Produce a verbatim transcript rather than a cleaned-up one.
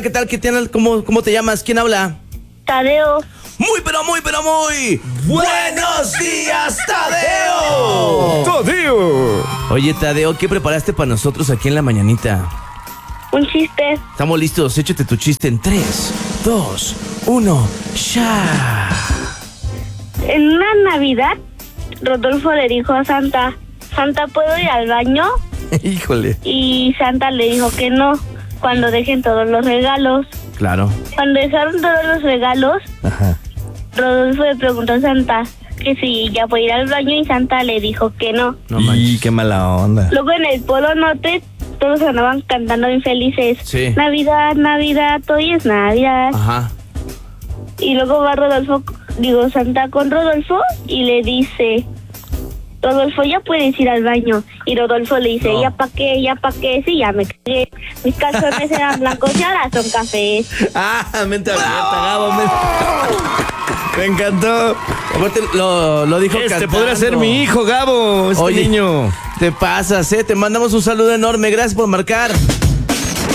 ¿qué tal? ¿Qué tal? ¿Cómo, cómo te llamas? ¿Quién habla? Tadeo. Muy, pero muy, pero muy ¡buenos días, Tadeo! ¡Tadeo! Oye, Tadeo, ¿qué preparaste para nosotros aquí en la mañanita? Un chiste. Estamos listos, échate tu chiste en tres, dos, uno, ¡ya! En una Navidad, Rodolfo le dijo a Santa, Santa, ¿puedo ir al baño? Híjole. Y Santa le dijo que no, cuando dejen todos los regalos. Claro. Cuando dejaron todos los regalos, Ajá. Rodolfo le preguntó a Santa que si ya puede ir al baño y Santa le dijo que no. No y manches. qué mala onda. Luego en el Polo Norte todos andaban cantando infelices. Sí. Navidad, Navidad, hoy es Navidad. Ajá. Y luego va Rodolfo, digo Santa con Rodolfo y le dice, Rodolfo, ya puedes ir al baño. Y Rodolfo le dice, No. ya pa' qué, ya pa' qué, sí, ya me cagué. Mis calzones eran blancos y ahora son cafés. Ah, mente abierta, Gabo. mente- Me encantó. Aparte lo, lo dijo Este cantando. podría ser mi hijo, Gabo. Este Oye. niño. Te pasas, ¿eh? Te mandamos un saludo enorme. Gracias por marcar.